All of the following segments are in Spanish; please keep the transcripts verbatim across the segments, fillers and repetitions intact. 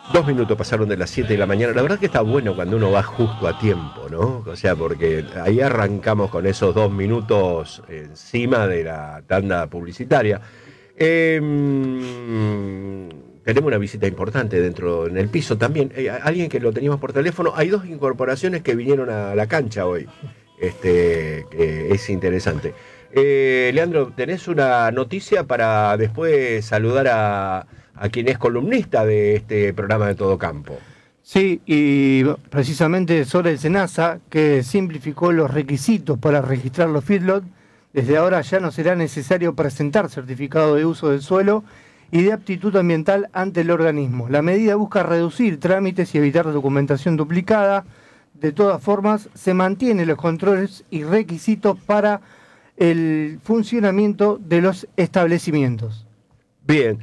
Dos minutos pasaron de las siete de la mañana. La verdad que está bueno cuando uno va justo a tiempo, ¿no? O sea, porque ahí arrancamos con esos dos minutos encima de la tanda publicitaria. Eh, tenemos una visita importante dentro, en el piso también. Eh, alguien que lo teníamos por teléfono. Hay dos incorporaciones que vinieron a la cancha hoy. Este, que es interesante. Eh, Leandro, ¿tenés una noticia para después saludar a... a quien es columnista de este programa de Todo Campo? Sí, y precisamente sobre el SENASA, que simplificó los requisitos para registrar los feedlots. Desde ahora ya no será necesario presentar certificado de uso del suelo y de aptitud ambiental ante el organismo. La medida busca reducir trámites y evitar documentación duplicada. De todas formas, se mantienen los controles y requisitos para el funcionamiento de los establecimientos. Bien.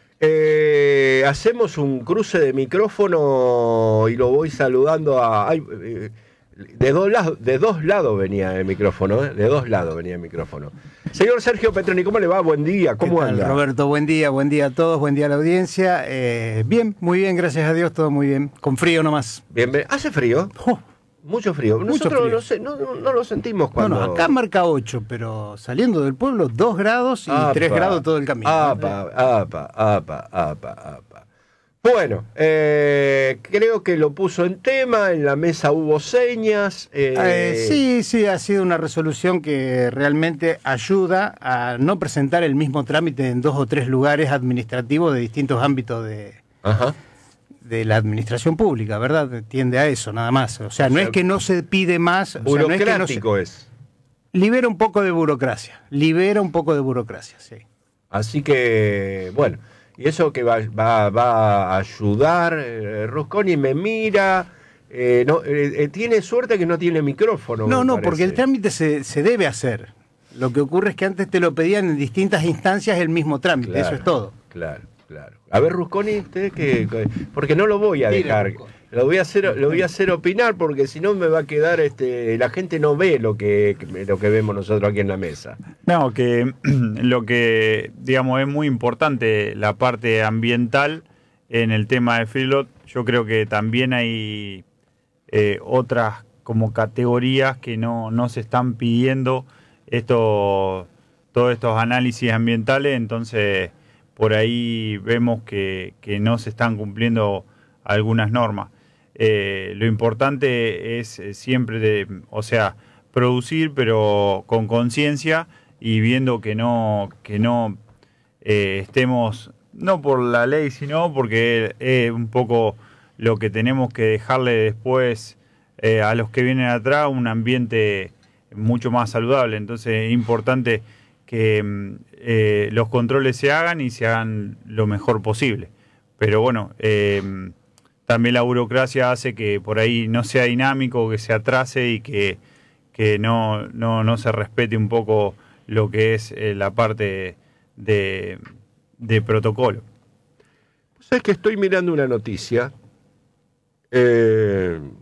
Eh, hacemos un cruce de micrófono y lo voy saludando a... Ay, eh, de, dos lados, de dos lados venía el micrófono, ¿eh? De dos lados venía el micrófono. Señor Sergio Petroni, ¿cómo le va? Buen día, ¿cómo anda? Roberto, buen día, buen día a todos, buen día a la audiencia. Eh, bien, muy bien, gracias a Dios, todo muy bien. Con frío nomás. Bien, ¿hace frío? Oh. Mucho frío. Nosotros Mucho frío. No, sé, no, no, no lo sentimos cuando... No, no, acá marca ocho, pero saliendo del pueblo dos grados y apa, tres grados todo el camino. Apa, apa, apa, apa, apa. Bueno, eh, creo que lo puso en tema, en la mesa hubo señas. Eh... Eh, sí, sí, ha sido una resolución que realmente ayuda a no presentar el mismo trámite en dos o tres lugares administrativos de distintos ámbitos de... Ajá. de la administración pública, ¿verdad? Tiende a eso, nada más. O sea, o no sea, es que no se pide más... Burocrático o sea, no es, que no se... es. Libera un poco de burocracia, libera un poco de burocracia, sí. Así que, bueno, y eso que va, va, va a ayudar, eh, Rusconi me mira, eh, no, eh, tiene suerte que no tiene micrófono. No, no, parece. porque el trámite se, se debe hacer. Lo que ocurre es que antes te lo pedían en distintas instancias el mismo trámite, claro, eso es todo. Claro. Claro. A ver, Rusconi, usted que, porque no lo voy a dejar, lo voy a hacer, lo voy a hacer opinar porque si no me va a quedar, este, la gente no ve lo que, lo que vemos nosotros aquí en la mesa. No, que lo que digamos es muy importante la parte ambiental en el tema de feedlot. Yo creo que también hay eh, otras como categorías que no, no se están pidiendo esto, todos estos análisis ambientales, entonces por ahí vemos que, que no se están cumpliendo algunas normas. Eh, lo importante es siempre, de, o sea, producir, pero con conciencia y viendo que no, que no eh, estemos, no por la ley, sino porque es un poco lo que tenemos que dejarle después eh, a los que vienen atrás, un ambiente mucho más saludable. Entonces es importante que eh, los controles se hagan y se hagan lo mejor posible. Pero bueno, eh, también la burocracia hace que por ahí no sea dinámico, que se atrase y que, que no, no, no se respete un poco lo que es eh, la parte de, de protocolo. ¿Sabes que estoy mirando una noticia eh,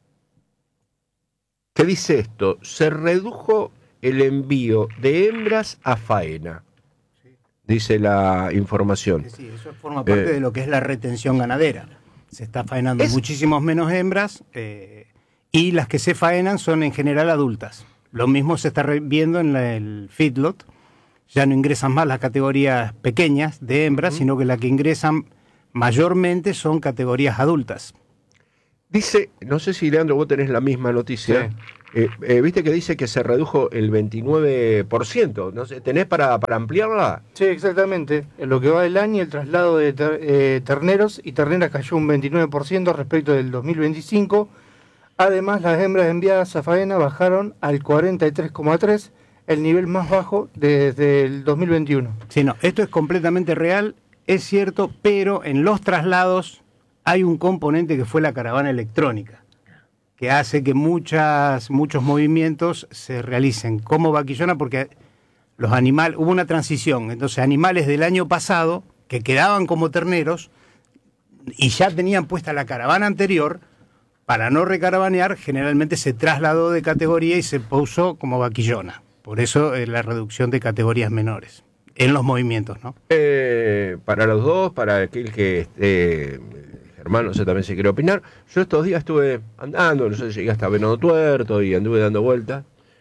que dice esto? Se redujo el envío de hembras a faena, sí, dice la información. Sí, eso forma parte eh, de lo que es la retención ganadera. Se está faenando es... muchísimos menos hembras eh, y las que se faenan son en general adultas. Lo mismo se está viendo en la, el feedlot. Ya no ingresan más las categorías pequeñas de hembras, uh-huh, sino que las que ingresan mayormente son categorías adultas. Dice, no sé si Leandro vos tenés la misma noticia, sí. eh, eh, viste que dice que se redujo el veintinueve por ciento, no sé, ¿tenés para, para ampliarla? Sí, exactamente, en lo que va del año el traslado de ter, eh, terneros y terneras cayó un veintinueve por ciento respecto del dos mil veinticinco, además las hembras enviadas a faena bajaron al cuarenta y tres coma tres por ciento, el nivel más bajo desde el dos mil veintiuno. Sí, no, esto es completamente real, es cierto, pero en los traslados hay un componente que fue la caravana electrónica, que hace que muchas, muchos movimientos se realicen como vaquillona, porque los animales, hubo una transición, entonces animales del año pasado que quedaban como terneros y ya tenían puesta la caravana anterior, para no recaravanear, generalmente se trasladó de categoría y se puso como vaquillona. Por eso eh, la reducción de categorías menores en los movimientos, ¿no? Eh, para los dos, para aquel que esté Germán, no sé también si quiere opinar. Yo estos días estuve andando, no sé, llegué hasta Venado Tuerto y anduve dando vueltas.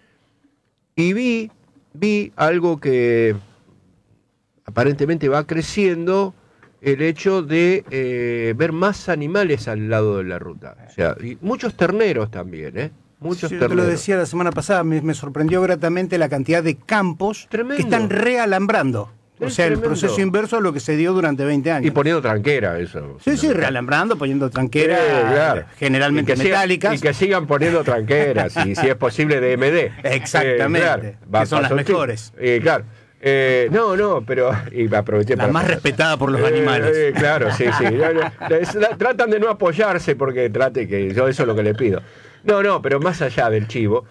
Y vi, vi algo que aparentemente va creciendo, el hecho de eh, ver más animales al lado de la ruta. O sea, y muchos terneros también, ¿eh? Muchos Sí, yo terneros. te lo decía la semana pasada, me, me sorprendió gratamente la cantidad de campos Tremendo. que están realambrando. O Es sea, tremendo. el proceso inverso a lo que se dio durante veinte años. Y poniendo tranquera, eso. Sí, sí, realambrando, poniendo tranquera, Sí, claro. generalmente Y que sigan- metálicas. y que sigan poniendo tranqueras, y si es posible de M D. Exactamente, Eh, claro, que son las pasó el mejores. tiempo. Eh, claro. Eh, no, no, pero. Y aproveché La para. más respetada por los Eh, animales. eh, claro, sí, sí. No, no, es- la- tratan de no apoyarse porque trate que. Yo eso es lo que le pido. No, no, pero más allá del chivo.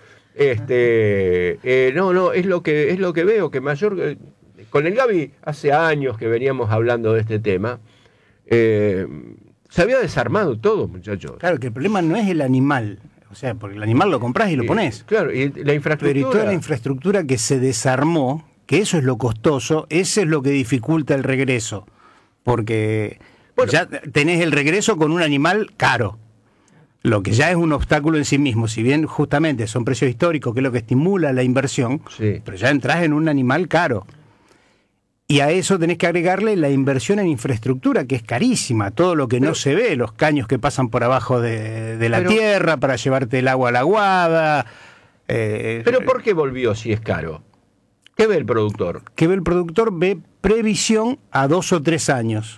Este. eh, no, no, es lo que, es lo que veo, que mayor. eh, Con el Gaby, hace años que veníamos hablando de este tema. eh, se había desarmado todo, muchachos. Claro, que el problema no es el animal. O sea, porque el animal lo compras y lo Y, pones. claro, y la Pero y infraestructura. toda la infraestructura que se desarmó, que eso es lo costoso, eso es lo que dificulta el regreso. Porque Bueno. ya tenés el regreso con un animal caro. Lo que ya es un obstáculo en sí mismo, si bien justamente son precios históricos, que es lo que estimula la inversión, Sí. pero ya entras en un animal caro. Y a eso tenés que agregarle la inversión en infraestructura, que es carísima, todo lo que Pero- no se ve, los caños que pasan por abajo de, de la Pero- tierra para llevarte el agua a la guada. eh, Pero ¿por qué volvió si es caro? ¿Qué ve el productor? que ve el productor ve previsión a dos o tres años.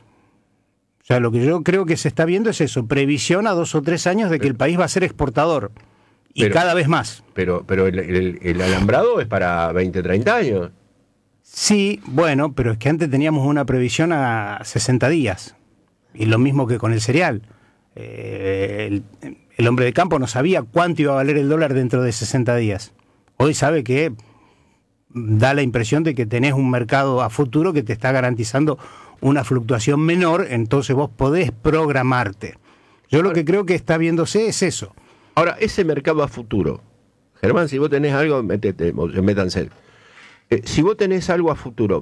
O sea, lo que yo creo que se está viendo es eso, previsión a dos o tres años de que el país va a ser exportador. Y Pero- cada vez más. Pero, pero el, el- el alambrado es para veinte, treinta años. Sí, bueno, pero es que antes teníamos una previsión a sesenta días. Y lo mismo que con el cereal. Eh, el, el hombre de campo no sabía cuánto iba a valer el dólar dentro de sesenta días. Hoy sabe que da la impresión de que tenés un mercado a futuro que te está garantizando una fluctuación menor, entonces vos podés programarte. Yo lo que creo que está viéndose es eso. Ahora, ese mercado a futuro. Germán, si vos tenés algo, métete, métanse. Eh, si vos tenés algo a futuro,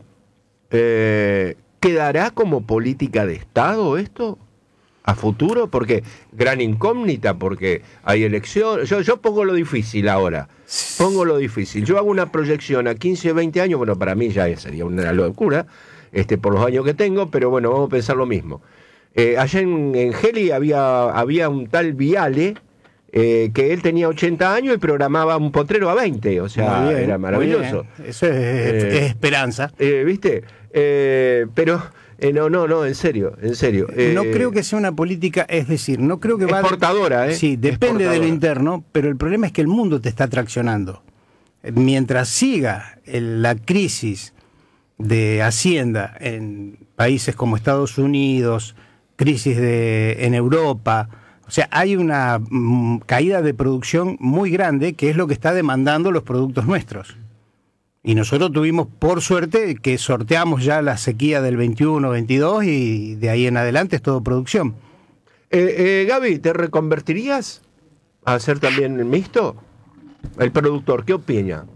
eh, ¿quedará como política de Estado esto? ¿A futuro? Porque gran incógnita, porque hay elecciones. Yo, yo pongo lo difícil ahora. Pongo lo difícil. Yo hago una proyección a quince o veinte años, bueno, para mí ya sería una locura, este, por los años que tengo, pero bueno, vamos a pensar lo mismo. Eh, allá en, en Geli había, había un tal Viale, eh, que él tenía ochenta años y programaba un potrero a veinte, o sea, Muy bien, era muy maravilloso. bien. Eso es, Eh, es esperanza. Eh, ¿Viste? Eh, pero, eh, no, no, no, en serio, en serio. Eh, No creo que sea una política, es decir, no creo que va... Exportadora, ¿eh? Sí, depende de lo Exportadora. interno, pero el problema es que el mundo te está traccionando. Mientras siga el- la crisis de Hacienda en países como Estados Unidos, crisis de, en Europa, o sea, hay una mm, caída de producción muy grande que es lo que está demandando los productos nuestros. Y nosotros tuvimos, por suerte, que sorteamos ya la sequía del veintiuno, veintidós y de ahí en adelante es todo producción. Eh, eh, Gaby, ¿te reconvertirías a ser también mixto? El productor, ¿qué opina?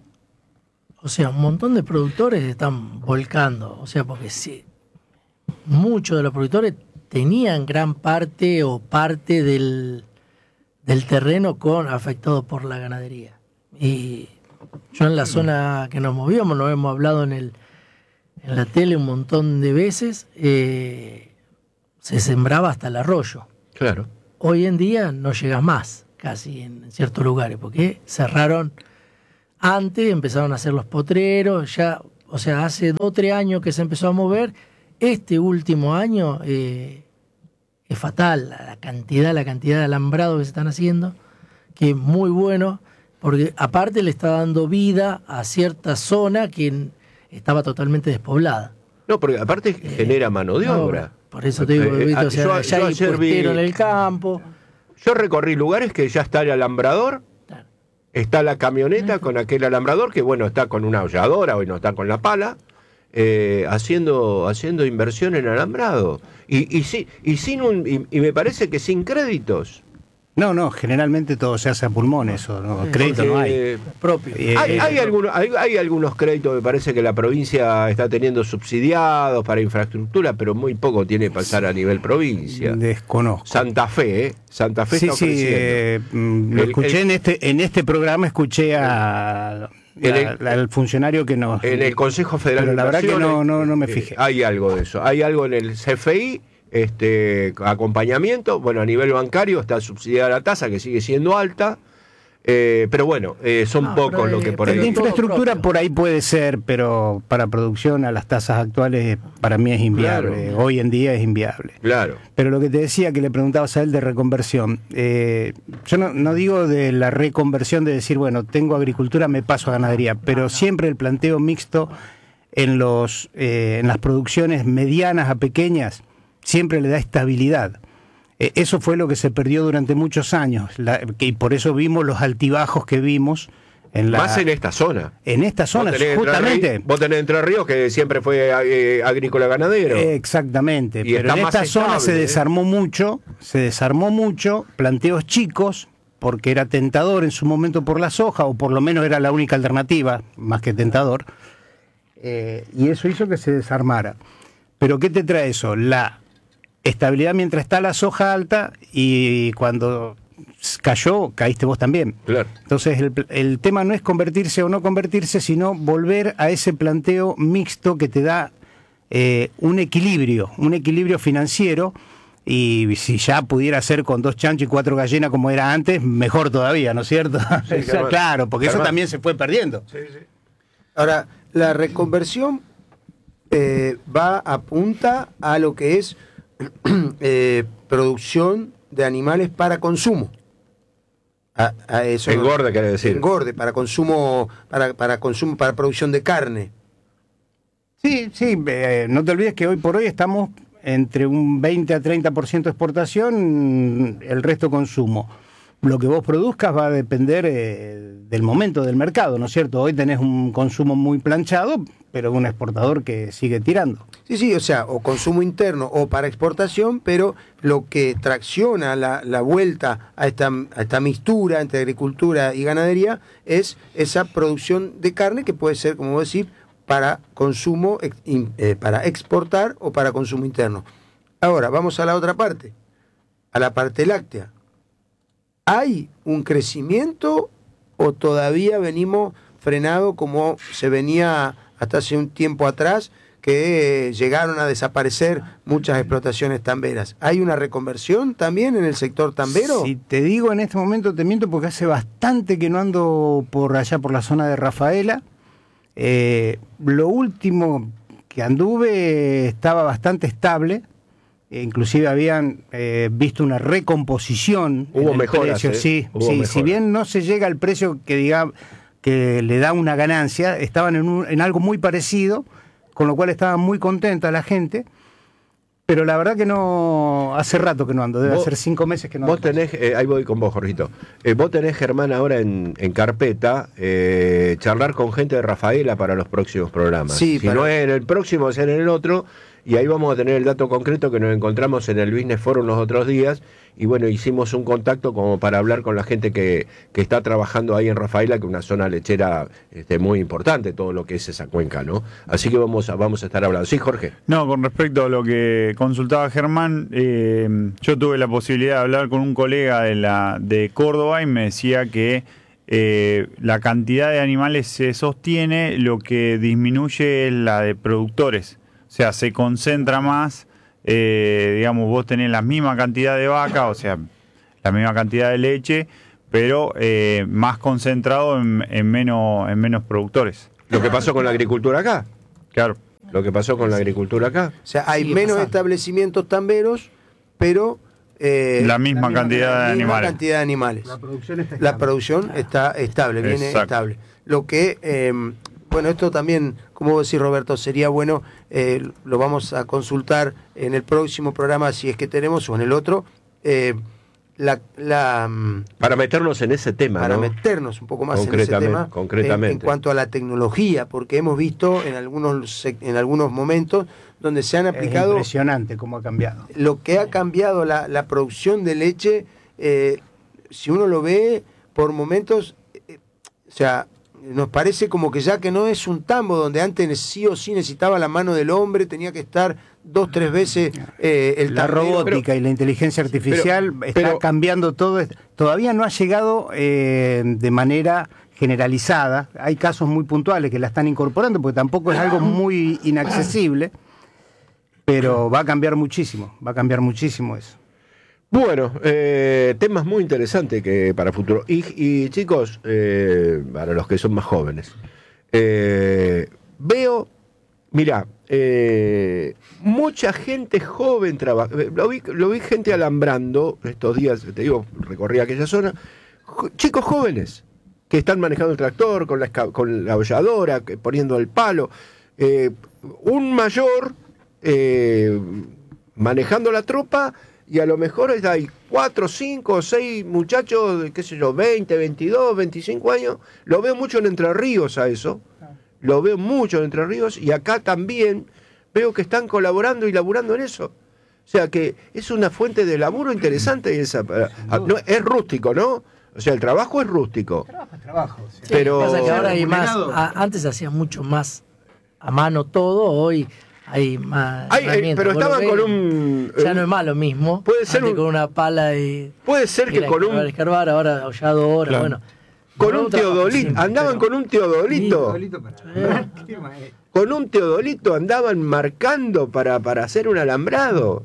O sea, un montón de productores están volcando. O sea, porque sí, muchos de los productores tenían gran parte o parte del, del terreno con afectado por la ganadería. Y yo en la zona que nos movíamos, nos hemos hablado en, el, en la tele un montón de veces, eh, se sembraba hasta el arroyo. Claro. Hoy en día no llegas más, casi en ciertos lugares, porque cerraron antes, empezaron a hacer los potreros, ya, o sea, hace dos o tres años que se empezó a mover. Este último año eh, es fatal la cantidad, la cantidad de alambrado que se están haciendo, que es muy bueno, porque aparte le está dando vida a cierta zona que estaba totalmente despoblada. No, porque aparte genera mano de No, obra. Por eso te digo, Eh, ¿viste? ah, O sea, yo- ya yo hay ayer vi- puestero en el campo. Yo recorrí lugares que ya está el alambrador, Claro. está la camioneta con aquel alambrador que, bueno, está con una holladora, hoy no está con la pala, eh, haciendo, haciendo inversión en alambrado. Y, y, sí, y, sin un, y, y me parece que sin créditos. No, no, generalmente todo se hace a pulmón, eso, ¿no? Crédito no hay. Eh, propio. Eh, hay, eh, hay, algunos, hay, hay algunos créditos que parece que la provincia está teniendo subsidiados para infraestructura, pero muy poco tiene que pasar a nivel provincia. Desconozco. Santa Fe, ¿eh? Santa Fe Sí, está sí, ofreciendo. eh, mm, lo El- escuché el- en este en este programa, escuché a En la- el- la- al funcionario que nos... En el Consejo Federal Pero de la verdad que Inversiones, no, no, no me eh, fijé. hay algo de eso. Hay algo en el C F I, este, acompañamiento. Bueno, a nivel bancario está subsidiada la tasa, que sigue siendo alta. Eh, pero bueno, eh, son Ah, pocos pero, lo que eh, por De pero ahí. infraestructura propio. por ahí puede ser, pero para producción a las tasas actuales para mí es inviable. Claro. Hoy en día es inviable. Claro. Pero lo que te decía, que le preguntabas a él de reconversión, eh, yo no, no digo de la reconversión de decir, bueno, tengo agricultura, me paso a ganadería, pero siempre el planteo mixto en, los, eh, en las producciones medianas a pequeñas siempre le da estabilidad. Eh, eso fue lo que se perdió durante muchos años, la- que- y por eso vimos los altibajos que vimos en la... Más en esta zona. en estas zonas, Vos tenés Entre justamente. Ríos- vos tenés Entre Ríos, que siempre fue eh, agrícola ganadero. Exactamente, Y pero está en más esta zona estable, se ¿eh? desarmó mucho, se desarmó mucho, planteos chicos, porque era tentador en su momento por la soja, o por lo menos era la única alternativa, más que tentador, eh, y eso hizo que se desarmara. Pero ¿qué te trae eso? La estabilidad mientras está la soja alta, y cuando cayó, caíste vos también. Claro. Entonces el, el tema no es convertirse o no convertirse, sino volver a ese planteo mixto que te da eh, un equilibrio, un equilibrio financiero, y si ya pudiera ser con dos chanchos y cuatro gallinas como era antes, mejor todavía, ¿no es cierto? Sí, Germán. Claro, porque eso Germán. también se fue perdiendo. Ahora, la reconversión eh, va apunta a lo que es eh, producción de animales para consumo. A, a eso Engorde, quiere decir. Engorde, para consumo, para, para consumo, para producción de carne. Sí, sí, eh, no te olvides que hoy por hoy estamos entre un veinte a treinta por ciento exportación, el resto consumo. Lo que vos produzcas va a depender eh, del momento del mercado, ¿no es cierto? Hoy tenés un consumo muy planchado, pero un exportador que sigue tirando. Sí, sí, o sea, o consumo interno o para exportación, pero lo que tracciona la, la vuelta a esta, a esta mixtura entre agricultura y ganadería es esa producción de carne que puede ser, como vos decís, para consumo, ex- in- eh, para exportar o para consumo interno. Ahora, vamos a la otra parte, a la parte láctea. ¿Hay un crecimiento o todavía venimos frenado como se venía hasta hace un tiempo atrás, que eh, llegaron a desaparecer muchas explotaciones tamberas? ¿Hay una reconversión también en el sector tambero? Si te digo en este momento, te miento porque hace bastante que no ando por allá por la zona de Rafaela. Eh, lo último que anduve estaba bastante estable, e inclusive habían eh, visto una recomposición. Hubo en el mejoras, precio. ¿eh? Sí, Hubo sí, mejoras. si bien no se llega al precio que diga que le da una ganancia, estaban en, un- en algo muy parecido, con lo cual estaba muy contenta la gente. Pero la verdad que no, hace rato que no ando, debe Vos- hacer cinco meses que no Vos ando. tenés, eh, ahí voy con vos, Jorgito. Eh, vos tenés, Germán, ahora en, en carpeta, eh, charlar con gente de Rafaela para los próximos programas. Sí, si para- no es en el próximo, es en el otro. Y ahí vamos a tener el dato concreto que nos encontramos en el Business Forum los otros días. Y bueno, hicimos un contacto como para hablar con la gente que, que está trabajando ahí en Rafaela, que es una zona lechera este, muy importante, todo lo que es esa cuenca, ¿no? Así que vamos a, vamos a estar hablando. Sí, Jorge. No, con respecto a lo que consultaba Germán, eh, yo tuve la posibilidad de hablar con un colega de, la, de Córdoba y me decía que eh, la cantidad de animales se sostiene, lo que disminuye es la de productores. O sea, se concentra más, eh, digamos, vos tenés la misma cantidad de vaca, o sea, la misma cantidad de leche, pero eh, más concentrado en, en, menos, en menos productores. Lo que pasó con la agricultura acá. Claro. Lo que pasó con la agricultura acá. O sea, hay Sigue menos pasando. establecimientos tamberos, pero eh, La misma cantidad de la misma animales. cantidad de animales. La producción está La estable. producción está estable, viene Exacto. estable. Lo que, eh, bueno, esto también, como vos decís, Roberto, sería bueno, eh, lo vamos a consultar en el próximo programa, si es que tenemos, o en el otro, eh, la, la, mm, Para meternos en ese tema, para ¿no? meternos un poco más en ese Concretamente, tema, concretamente. En, en cuanto a la tecnología, porque hemos visto en algunos, sec- en algunos momentos donde se han Es aplicado impresionante cómo ha cambiado. lo que ha cambiado la, la producción de leche, eh, si uno lo ve por momentos, eh, o sea, nos parece como que ya que no es un tambo donde antes sí o sí necesitaba la mano del hombre, tenía que estar dos, tres veces eh, el La tambero. robótica Pero, y la inteligencia artificial pero- está pero- cambiando todo. Todavía no ha llegado eh, de manera generalizada. Hay casos muy puntuales que la están incorporando, porque tampoco es algo muy inaccesible, pero va a cambiar muchísimo, va a cambiar muchísimo eso. Bueno, eh, temas muy interesantes que para futuro. Y, y, chicos, eh, para los que son más jóvenes, eh, veo, mira, eh, mucha gente joven trabaja. Lo vi, lo vi gente alambrando estos días, te digo, recorrí aquella zona. Jo- chicos jóvenes que están manejando el tractor con la, esca- con la holladora, que- poniendo el palo. Eh, un mayor eh, manejando la tropa. Y a lo mejor hay cuatro, cinco, seis muchachos de, qué sé yo, veinte, veintidós, veinticinco años. Lo veo mucho en Entre Ríos a eso. Lo veo mucho en Entre Ríos. Y acá también veo que están colaborando y laburando en eso. O sea que es una fuente de laburo interesante esa. Ah, no, es rústico, ¿no? O sea, el trabajo es rústico. Trabajo es trabajo. Sí, Pero- pasa que ahora hay más. remunerado. a- antes se hacía mucho más a mano todo, hoy hay más. Hay- hay- herramientas. pero Vos lo estaban ves, con un... Ya un- no es más lo mismo. puede ser Antes un- con una pala y. Puede ser que ir a con escarbar, un... escarbar, ahora aulladora, Claro. bueno. Con No un un trabajo teodolito. simple, Andaban pero- con un teodolito. Sí. Con un teodolito andaban marcando para, para hacer un alambrado.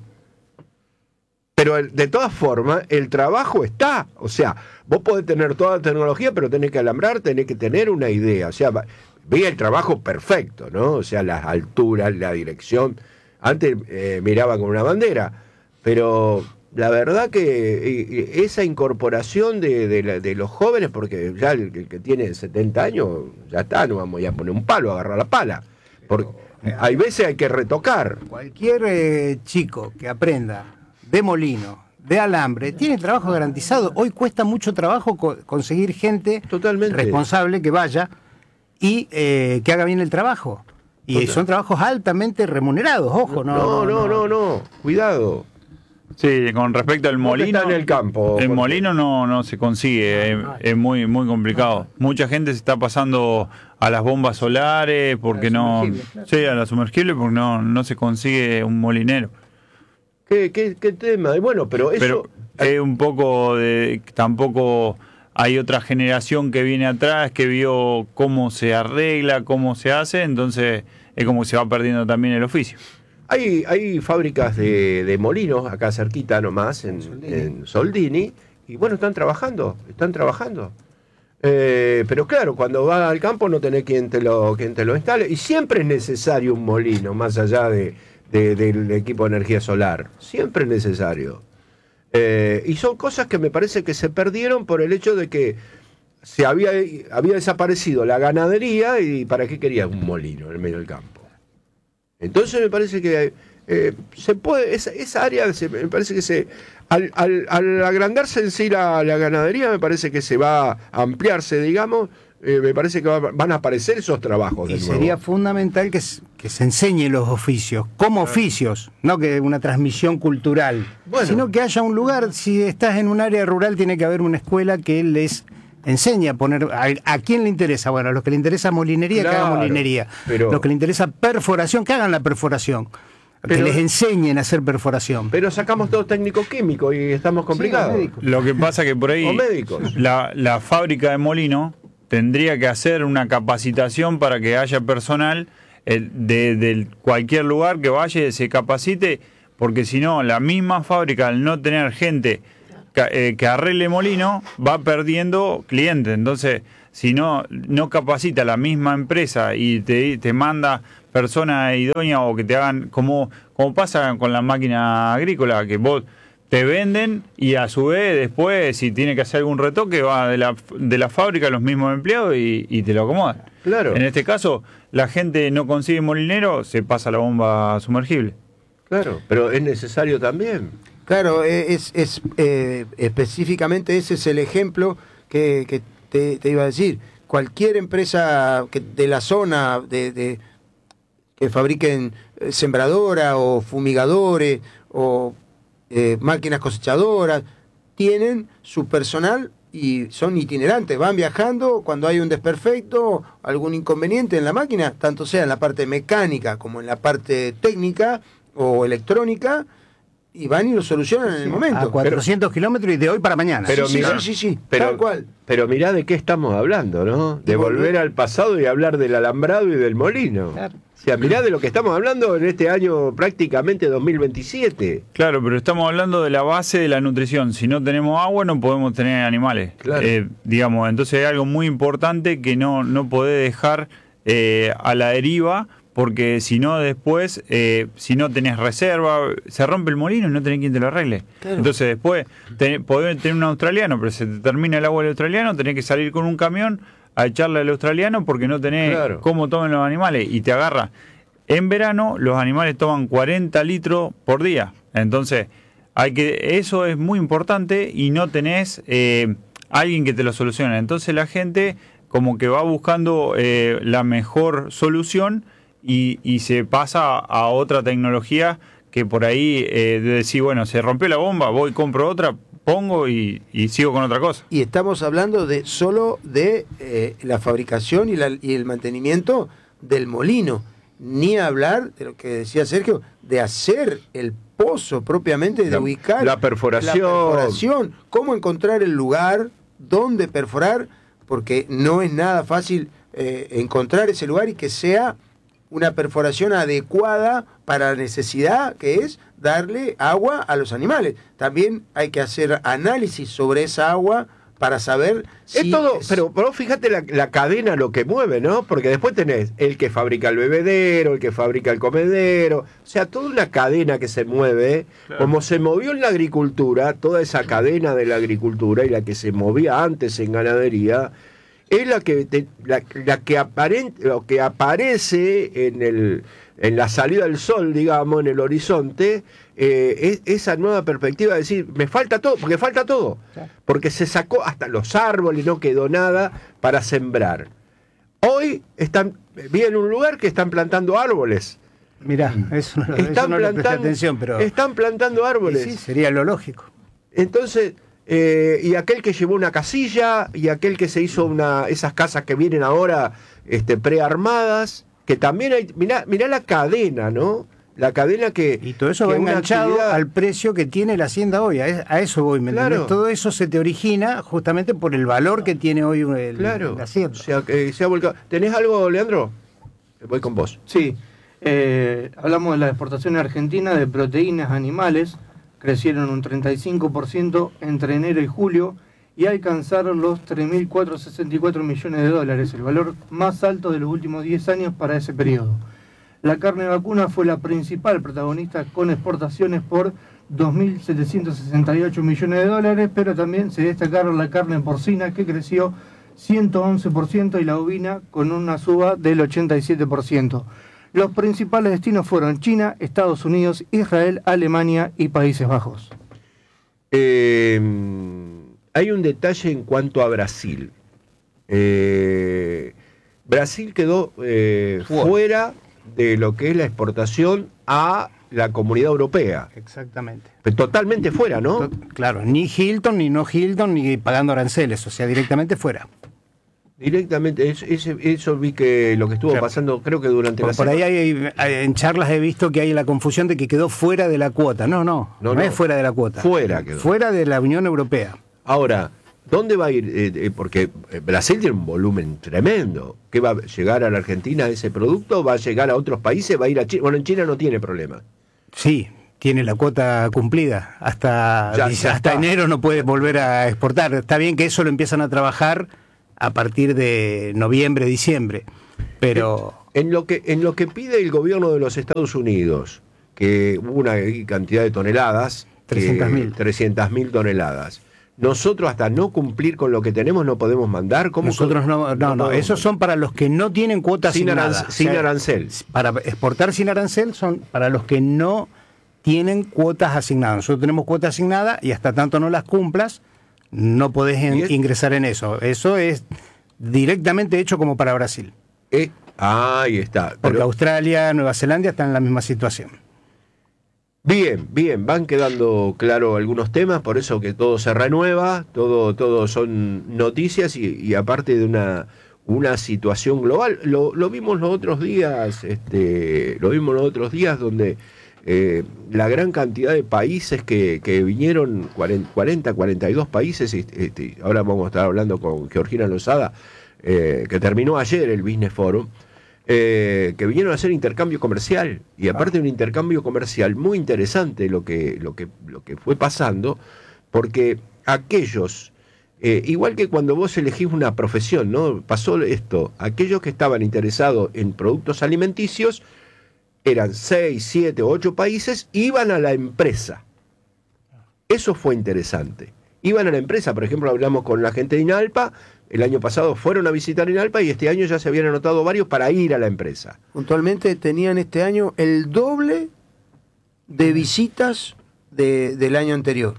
Pero el- de todas formas, el trabajo está. O sea, vos podés tener toda la tecnología, pero tenés que alambrar, tenés que tener una idea. O sea, va- veía el trabajo perfecto, ¿no? O sea, las alturas, la dirección. Antes eh, miraba con una bandera, pero la verdad que eh, esa incorporación de, de la- de los jóvenes, porque ya el, el que tiene setenta años, ya está, no vamos a ir a poner un palo, a agarrar la pala. Porque hay veces hay que retocar. Cualquier eh, chico que aprenda de molino, de alambre, tiene trabajo garantizado. Hoy cuesta mucho trabajo co- conseguir gente Totalmente. responsable que vaya y eh, que haga bien el trabajo. Y Total. son trabajos altamente remunerados, ojo, no. No, no, no, no, cuidado. Sí, con respecto al Vos que molino. estás en el campo, El Jorge. molino no, no se consigue, es, es muy, muy complicado. Mucha gente se está pasando a las bombas solares porque no. Sí, a las sumergibles porque no, no se consigue un molinero. ¿Qué, qué, qué tema? Y bueno, pero eso... Pero es un poco de. Tampoco hay otra generación que viene atrás que vio cómo se arregla, cómo se hace, entonces es como que se va perdiendo también el oficio. Hay, hay fábricas de, de molinos acá cerquita nomás, en Soldini. en Soldini, y bueno, están trabajando, están trabajando. Eh, pero claro, cuando vas al campo no tenés quien te lo, quien te lo instale, y siempre es necesario un molino, más allá de, de- del equipo de energía solar, siempre es necesario. Eh, y son cosas que me parece que se perdieron por el hecho de que se había, había desaparecido la ganadería, y ¿para qué querías un molino en el medio del campo? Entonces me parece que eh, se puede, esa, esa área se, me parece que se, al, al, al agrandarse en sí la, la ganadería, me parece que se va a ampliarse, digamos, eh, me parece que va- van a aparecer esos trabajos de Y nuevo. sería fundamental que, s- que se enseñen los oficios, como oficios, no que una transmisión cultural, Bueno. sino que haya un lugar, si estás en un área rural, tiene que haber una escuela que les enseñe a poner, a, a quién le interesa, bueno, a los que le interesa molinería, que Claro, hagan molinería, pero- los que le interesa perforación, que hagan la perforación, Pero- que les enseñen a hacer perforación. Pero sacamos todo técnico químico y estamos complicados. médicos. Lo que pasa que por ahí O médicos. la, la fábrica de molino tendría que hacer una capacitación para que haya personal eh, de, de cualquier lugar que vaya y se capacite, porque si no, la misma fábrica, al no tener gente que, eh, que arregle molino, va perdiendo clientes. Entonces, si no, no capacita la misma empresa y te, te manda personas idóneas o que te hagan, como, como pasa con la máquina agrícola, que vos te venden y a su vez después si tiene que hacer algún retoque va de la, de la fábrica los mismos empleados y, y te lo acomodan. Claro. En este caso, la gente no consigue molinero, se pasa la bomba sumergible. Claro, pero es necesario también. Claro, eh, es, es eh, específicamente ese es el ejemplo que, que te, te iba a decir. Cualquier empresa que, de la zona de, de- que fabriquen eh, sembradora o fumigadores o eh, máquinas cosechadoras, tienen su personal y son itinerantes, van viajando cuando hay un desperfecto, algún inconveniente en la máquina, tanto sea en la parte mecánica como en la parte técnica o electrónica, y van y lo solucionan en el momento. A cuatrocientos kilómetros y de hoy para mañana. Pero sí, mirá, sí, sí, sí, pero, tal cual. Pero mirá de qué estamos hablando, ¿no? De volver al pasado y hablar del alambrado y del molino. Claro. O sea, mirá de lo que estamos hablando en este año prácticamente dos mil veintisiete. Claro, pero estamos hablando de la base de la nutrición. Si no tenemos agua, no podemos tener animales. Claro. Eh, digamos, entonces hay algo muy importante que no, no podés dejar eh, a la deriva, porque si no después, eh, si no tenés reserva, se rompe el molino y no tenés quien te lo arregle. Claro. Entonces después te, podés tener un australiano, pero se te termina el agua del australiano, tenés que salir con un camión a echarle al australiano porque no tenés Claro. cómo toman los animales y te agarra. En verano los animales toman cuarenta litros por día. Entonces, hay que eso es muy importante y no tenés eh, alguien que te lo solucione. Entonces la gente como que va buscando eh, la mejor solución y, y se pasa a otra tecnología que por ahí eh, de decir, bueno, se rompió la bomba, voy, compro otra, pongo y, y sigo con otra cosa. Y estamos hablando de solo de eh, la fabricación y, la, y el mantenimiento del molino. Ni hablar de lo que decía Sergio, de hacer el pozo propiamente, de La- ubicar la perforación. la perforación, cómo encontrar el lugar, dónde perforar, porque no es nada fácil eh, encontrar ese lugar y que sea una perforación adecuada para la necesidad que es darle agua a los animales. También hay que hacer análisis sobre esa agua para saber si... Es todo, es- pero, pero fíjate la, la cadena lo que mueve, ¿no? Porque después tenés el que fabrica el bebedero, el que fabrica el comedero, o sea, toda una cadena que se mueve, como se movió en la agricultura, toda esa cadena de la agricultura y la que se movía antes en ganadería, es la que te- la, la que aparent, lo que aparece en el en la salida del sol, digamos, en el horizonte, eh, es, esa nueva perspectiva de decir, me falta todo, porque falta todo, porque se sacó hasta los árboles, no quedó nada para sembrar. Hoy están, vi en un lugar que están plantando árboles, Mirá, eso no, eso están no le presté plantando, atención, pero están plantando árboles. y sí, sería lo lógico. Entonces, eh, y aquel que llevó una casilla, y aquel que se hizo una esas casas que vienen ahora este, prearmadas, que también hay, mirá, mirá la cadena, ¿no? La cadena que... Y todo eso que va una enganchado actividad- al precio que tiene la hacienda hoy. A, es- a eso voy, ¿me Claro. entendés? Todo eso se te origina justamente por el valor que tiene hoy el, Claro, la hacienda. o sea, que se ha volcado. ¿Tenés algo, Leandro? Voy con vos. Sí, eh, hablamos de la exportación argentina de proteínas animales, crecieron un treinta y cinco por ciento entre enero y julio y alcanzaron los tres mil cuatrocientos sesenta y cuatro millones de dólares, el valor más alto de los últimos diez años para ese periodo. La carne vacuna fue la principal protagonista con exportaciones por dos mil setecientos sesenta y ocho millones de dólares, pero también se destacaron la carne porcina que creció ciento once por ciento y la ovina con una suba del ochenta y siete por ciento. Los principales destinos fueron China, Estados Unidos, Israel, Alemania y Países Bajos. Eh, hay un detalle en cuanto a Brasil. Eh, Brasil quedó eh, Fuera. fuera de lo que es la exportación a la Comunidad Europea. Exactamente. Pero totalmente fuera, ¿no? To- Claro, ni Hilton, ni no Hilton, ni pagando aranceles, o sea, directamente fuera. Directamente, eso, ese- eso vi que lo que estuvo Claro. pasando, creo que durante Por, la por ahí semana. hay, hay- en charlas he visto que hay la confusión de que quedó fuera de la cuota. No, no, No, no, no. es fuera de la cuota. Fuera quedó. Fuera de la Unión Europea. Ahora, ¿dónde va a ir? Eh, eh, porque eh, Brasil tiene un volumen tremendo. ¿Qué va a llegar a la Argentina ese producto? ¿Va a llegar a otros países? ¿Va a ir a China? Bueno, en China no tiene problema. Sí, tiene la cuota cumplida. Hasta, Ya- dice, ya hasta está. enero no puede volver a exportar. Está bien que eso lo empiezan a trabajar a partir de noviembre, diciembre. Pero En lo que, en lo que pide el gobierno de los Estados Unidos, que hubo una cantidad de toneladas, trescientas mil. trescientas mil toneladas. Nosotros hasta no cumplir con lo que tenemos no podemos mandar. ¿Cómo nosotros no, no, no, podemos esos son para los que no tienen cuota Sin asignada. aranc- sin arancel. Para exportar sin arancel son para los que no tienen cuotas asignadas. Nosotros tenemos cuota asignada y hasta tanto no las cumplas, no podés en- ¿Y es? ingresar en eso. Eso es directamente hecho como para Brasil. Eh, ahí está. Porque Pero- Australia, Nueva Zelanda están en la misma situación. Bien, bien, van quedando claro algunos temas, por eso que todo se renueva, todo, todo son noticias y, y aparte de una, una situación global. Lo, lo vimos los otros días, este, lo vimos los otros días donde eh, la gran cantidad de países que, que vinieron, cuarenta, cuarenta y dos países, este, ahora vamos a estar hablando con Georgina Lozada, eh, que terminó ayer el Business Forum. Eh, que vinieron a hacer intercambio comercial y aparte un intercambio comercial muy interesante lo que, lo que, lo que fue pasando, porque aquellos, eh, igual que cuando vos elegís una profesión, ¿no? Pasó esto, aquellos que estaban interesados en productos alimenticios, eran seis, siete, ocho países, iban a la empresa. Eso fue interesante. Iban a la empresa, por ejemplo, hablamos con la gente de INALPA. El año pasado fueron a visitar INALPA y este año ya se habían anotado varios para ir a la empresa. Puntualmente tenían este año el doble de visitas de, del año anterior.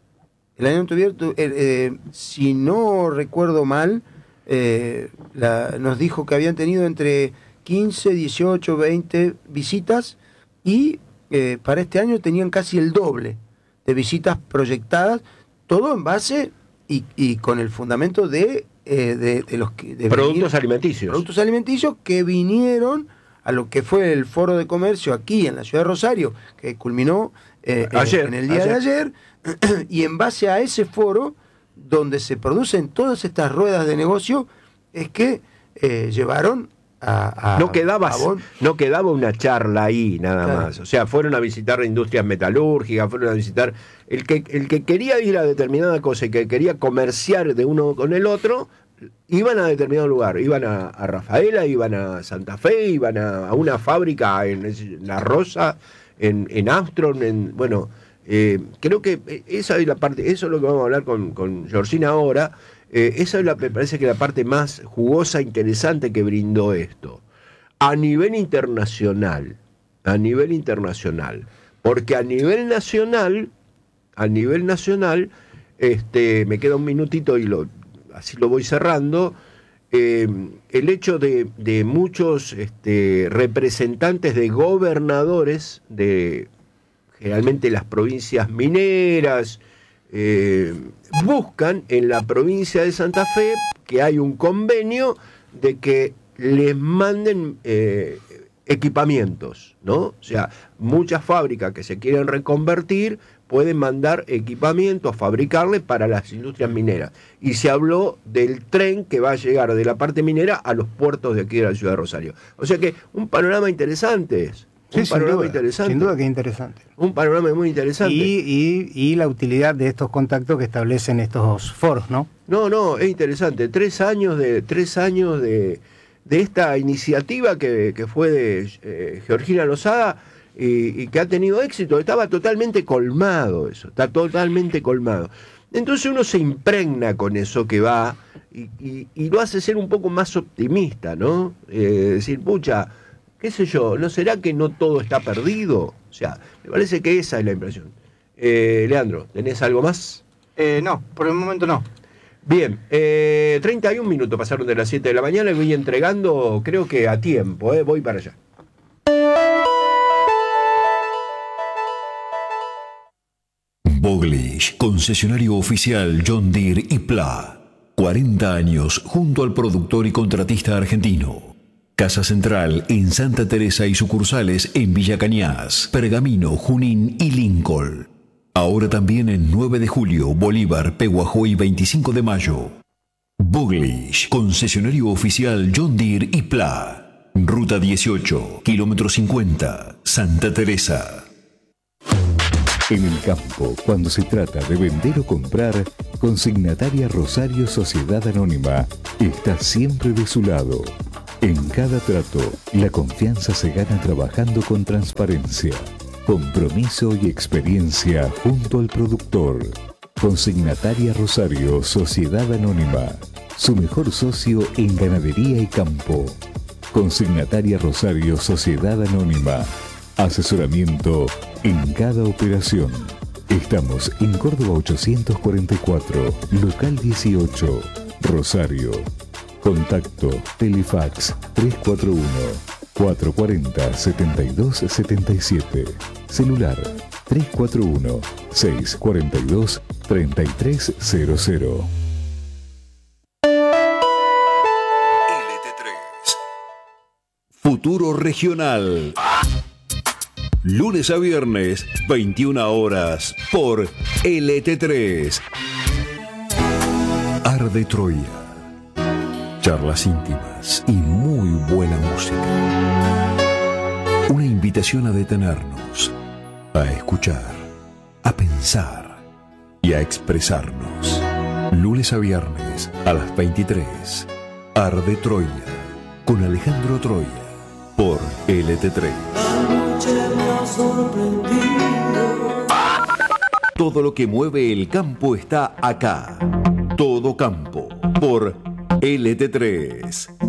El año anterior, eh, eh, si no recuerdo mal, eh, la, nos dijo que habían tenido entre quince, dieciocho, veinte visitas y eh, para este año tenían casi el doble de visitas proyectadas, todo en base y, y con el fundamento de... Eh, de, de los que de productos venir, alimenticios productos alimenticios que vinieron a lo que fue el foro de comercio aquí en la ciudad de Rosario, que culminó eh, ayer, en el día ayer. de ayer, y en base a ese foro donde se producen todas estas ruedas de negocio es que eh, llevaron a, a no quedaba a Bon. no quedaba una charla ahí nada Claro. más, o sea, fueron a visitar industrias metalúrgicas, fueron a visitar el que el que quería ir a determinada cosa y que quería comerciar de uno con el otro, iban a determinado lugar, iban a, a Rafaela, iban a Santa Fe, iban a, a una fábrica en, en La Rosa, en, en Armstrong, en bueno, eh, creo que esa es la parte, eso es lo que vamos a hablar con, con Georgina ahora. Eh, esa es la, me parece que la parte más jugosa, interesante que brindó esto. A nivel internacional, a nivel internacional, porque a nivel nacional, a nivel nacional, este, me queda un minutito y lo, así lo voy cerrando, eh, el hecho de, de muchos este, representantes de gobernadores de generalmente las provincias mineras, Eh, buscan en la provincia de Santa Fe que hay un convenio de que les manden eh, equipamientos, ¿no? O sea, muchas fábricas que se quieren reconvertir pueden mandar equipamientos, fabricarle para las industrias mineras. Y se habló del tren que va a llegar de la parte minera a los puertos de aquí de la ciudad de Rosario. O sea que un panorama interesante es. Sí, Un sin panorama duda, interesante. sin duda que interesante. Un panorama muy interesante. Y, y, y la utilidad de estos contactos que establecen estos foros, ¿no? No, no, es interesante. Tres años de, tres años de, de esta iniciativa que, que fue de eh, Georgina Lozada y, y que ha tenido éxito. Estaba totalmente colmado eso, está totalmente colmado. Entonces uno se impregna con eso que va y, y, y lo hace ser un poco más optimista, ¿no? Eh, decir, pucha, qué sé yo, ¿no será que no todo está perdido? O sea, me parece que esa es la impresión. Eh, Leandro, ¿tenés algo más? Eh, no, por el momento no. Bien, eh, treinta y un minutos pasaron de las siete de la mañana y voy entregando, creo que a tiempo, eh, voy para allá. Boglish, concesionario oficial John Deere y Pla. cuarenta años junto al productor y contratista argentino. Casa Central en Santa Teresa y sucursales en Villa Cañas, Pergamino, Junín y Lincoln. Ahora también en nueve de julio, Bolívar, Peguajó y veinticinco de mayo. Boglish, concesionario oficial John Deere y Pla. Ruta dieciocho, kilómetro cincuenta, Santa Teresa. En el campo, cuando se trata de vender o comprar, Consignataria Rosario Sociedad Anónima está siempre de su lado. En cada trato, la confianza se gana trabajando con transparencia, compromiso y experiencia junto al productor. Consignataria Rosario Sociedad Anónima, su mejor socio en ganadería y campo. Consignataria Rosario Sociedad Anónima, asesoramiento en cada operación. Estamos en Córdoba ochocientos cuarenta y cuatro, local dieciocho, Rosario. Contacto Telefax tres cuatro uno, cuatro cuatro cero, siete dos siete siete. Celular tres cuatro uno, seis cuatro dos, tres tres cero cero. L T tres. Futuro Regional. Lunes a viernes, veintiuna horas, por L T tres. Arde Troya. Charlas íntimas y muy buena música. Una invitación a detenernos, a escuchar, a pensar y a expresarnos. Lunes a viernes a las veintitrés. Arde Troya, con Alejandro Troya, por L T tres. Todo lo que mueve el campo está acá. Todo campo, por L T tres.